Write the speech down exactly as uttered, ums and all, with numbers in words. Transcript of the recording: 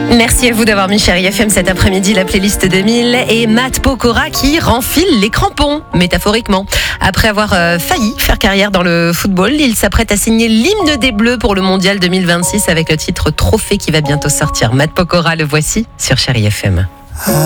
Merci à vous d'avoir mis Chérie F M cet après-midi la playlist deux mille et Matt Pokora qui renfile les crampons, métaphoriquement. Après avoir euh, failli faire carrière dans le football, il s'apprête à signer l'hymne des Bleus pour le mondial deux mille vingt-six avec le titre Trophée qui va bientôt sortir. Matt Pokora, le voici sur Chérie F M.